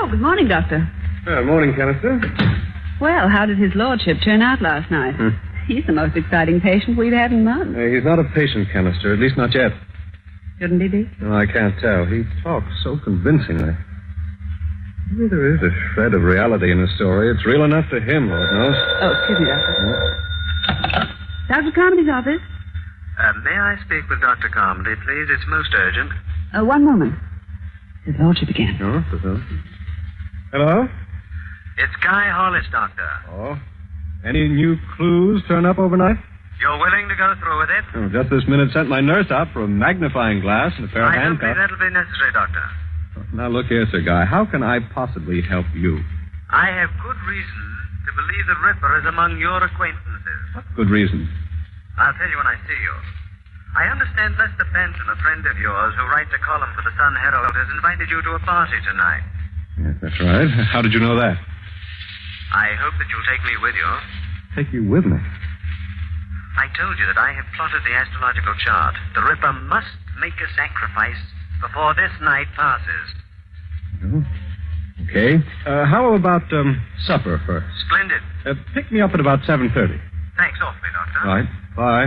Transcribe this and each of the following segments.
Oh, good morning, Doctor. Morning, Canister. Well, how did his lordship turn out last night? He's the most exciting patient we've had in months. He's not a patient, Canister, at least not yet. Shouldn't he be? No, I can't tell. He talks so convincingly. Maybe there is a shred of reality in his story. It's real enough to him, Lord knows. Oh, excuse me, Doctor. Dr. Carmody's office? May I speak with Dr. Carmody, please? It's most urgent. One moment. His lordship again. Oh, hello? It's Guy Hollis, Doctor. Oh. Any new clues turn up overnight? You're willing to go through with it? Oh, just this minute sent my nurse out for a magnifying glass and a pair of I don't think handcuffs. that'll be necessary, Doctor. Now, look here, Sir Guy. How can I possibly help you? I have good reason to believe the Ripper is among your acquaintances. What good reason? I'll tell you when I see you. I understand Lester Benton, a friend of yours who writes a column for the Sun Herald, has invited you to a party tonight. Yes, that's right. How did you know that? I hope that you'll take me with you. Take you with me? I told you that I have plotted the astrological chart. The Ripper must make a sacrifice before this night passes. Oh, okay. How about supper first? Splendid. Pick me up at about 7:30. Thanks awfully, Doctor. All right. Bye.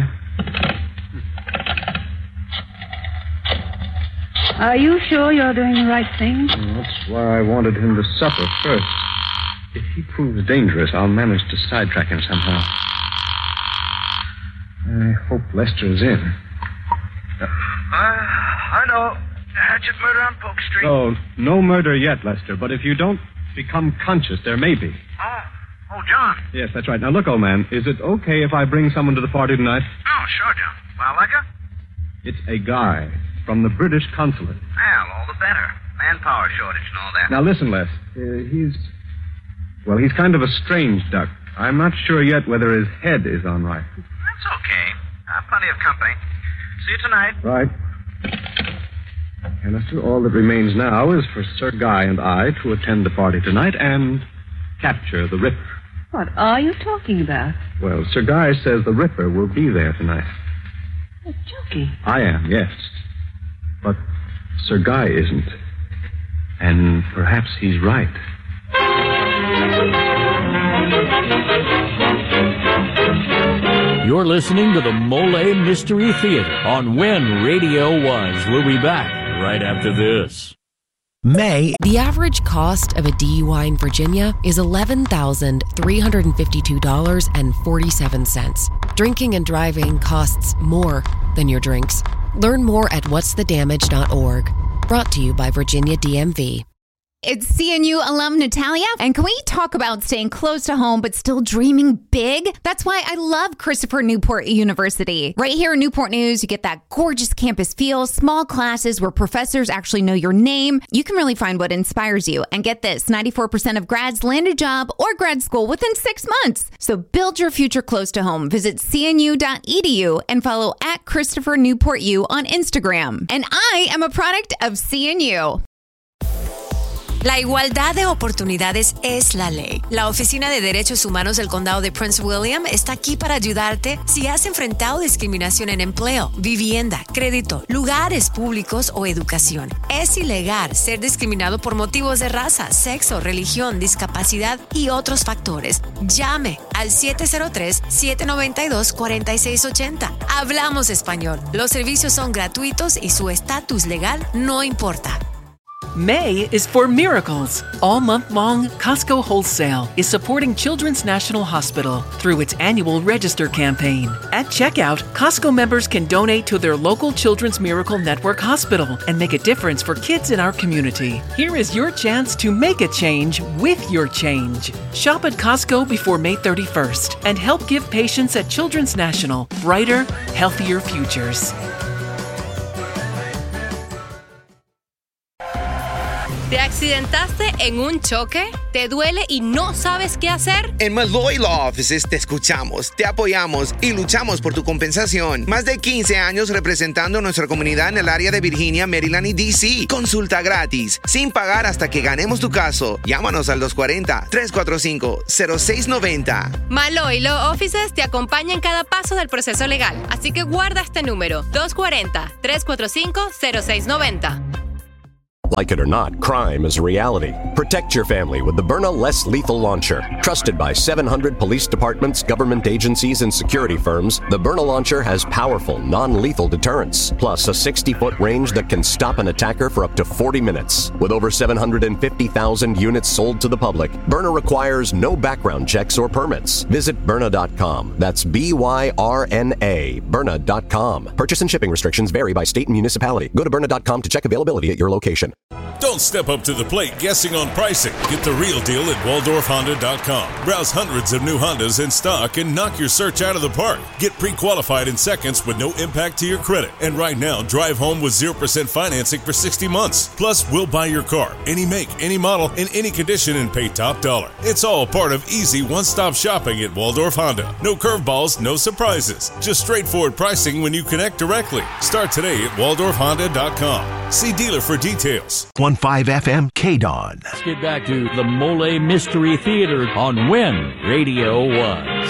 Are you sure you're doing the right thing? Well, that's why I wanted him to supper first. If he proves dangerous, I'll manage to sidetrack him somehow. I hope Lester's in. I know. Hatchet murder on Polk Street. Oh, no murder yet, Lester, but if you don't become conscious, there may be. Oh, John. Yes, that's right. Now, look, old man, is it okay if I bring someone to the party tonight? Oh, sure, John. Well, like her? It's a guy from the British consulate. Well, all the better. Manpower shortage and all that. Now, listen, Les. He's kind of a strange duck. I'm not sure yet whether his head is on right. That's okay. Plenty of company. See you tonight. Right. Canister, all that remains now is for Sir Guy and I to attend the party tonight and capture the Ripper. What are you talking about? Well, Sir Guy says the Ripper will be there tonight. You're joking. I am, yes. But Sir Guy isn't. And perhaps he's right. You're listening to the Mole Mystery Theater on When Radio Was. We'll be back right after this. The average cost of a DUI in Virginia is $11,352.47. Drinking and driving costs more than your drinks. Learn more at whatsthedamage.org. Brought to you by Virginia DMV. It's CNU alum Natalia, and can we talk about staying close to home but still dreaming big? That's why I love Christopher Newport University. Right here in Newport News, you get that gorgeous campus feel, small classes where professors actually know your name. You can really find what inspires you. And get this, 94% of grads land a job or grad school within 6 months. So build your future close to home. Visit cnu.edu and follow at Christopher Newport U on Instagram. And I am a product of CNU. La igualdad de oportunidades es la ley. La Oficina de Derechos Humanos del Condado de Prince William está aquí para ayudarte si has enfrentado discriminación en empleo, vivienda, crédito, lugares públicos o educación. Es ilegal ser discriminado por motivos de raza, sexo, religión, discapacidad y otros factores. Llame al 703-792-4680. Hablamos español. Los servicios son gratuitos y su estatus legal no importa. May is for miracles. All month long, Costco Wholesale is supporting Children's National Hospital through its annual Register campaign. At checkout, Costco members can donate to their local Children's Miracle Network hospital and make a difference for kids in our community. Here is your chance to make a change with your change. Shop at Costco before May 31st and help give patients at Children's National brighter, healthier futures. ¿Te accidentaste en un choque? ¿Te duele y no sabes qué hacer? En Malloy Law Offices te escuchamos, te apoyamos y luchamos por tu compensación. Más de 15 años representando a nuestra comunidad en el área de Virginia, Maryland y D.C. Consulta gratis, sin pagar hasta que ganemos tu caso. Llámanos al 240-345-0690. Malloy Law Offices te acompaña en cada paso del proceso legal. Así que guarda este número, 240-345-0690. Like it or not, crime is a reality. Protect your family with the Byrna Less Lethal Launcher. Trusted by 700 police departments, government agencies, and security firms, the Byrna Launcher has powerful, non-lethal deterrence, plus a 60-foot range that can stop an attacker for up to 40 minutes. With over 750,000 units sold to the public, Byrna requires no background checks or permits. Visit Byrna.com. That's B-Y-R-N-A, Byrna.com. Purchase and shipping restrictions vary by state and municipality. Go to Byrna.com to check availability at your location. Don't step up to the plate guessing on pricing. Get the real deal at WaldorfHonda.com. Browse hundreds of new Hondas in stock and knock your search out of the park. Get pre-qualified in seconds with no impact to your credit. And right now, drive home with 0% financing for 60 months. Plus, we'll buy your car, any make, any model, in any condition, and pay top dollar. It's all part of easy one-stop shopping at Waldorf Honda. No curveballs, no surprises. Just straightforward pricing when you connect directly. Start today at WaldorfHonda.com. See dealer for details. 1.5 FM KDON. Let's get back to the Mole Mystery Theater on When Radio Was.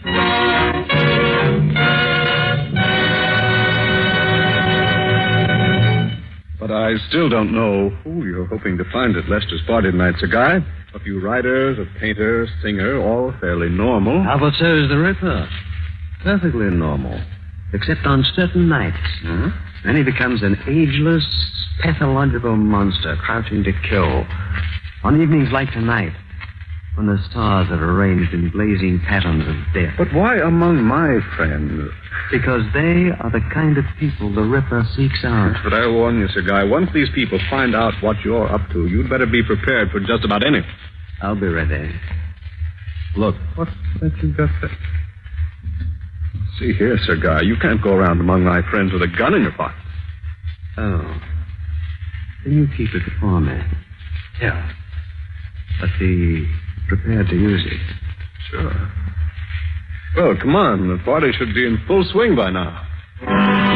But I still don't know who you're hoping to find at Lester's party tonight, Sir Guy. A few writers, a painter, singer, all fairly normal. How about so is the Ripper? Perfectly normal. Except on certain nights. Hmm? Then he becomes an ageless, pathological monster crouching to kill. On evenings like tonight, when the stars are arranged in blazing patterns of death. But why among my friends? Because they are the kind of people the Ripper seeks out. But I warn you, Sir Guy, once these people find out what you're up to, you'd better be prepared for just about anything. I'll be ready. Look, what's that you've got there? See here, Sir Guy, you can't go around among my friends with a gun in your pocket. Oh. Then you keep it for me. Yeah. But be prepared to use it. Sure. Well, come on. The party should be in full swing by now.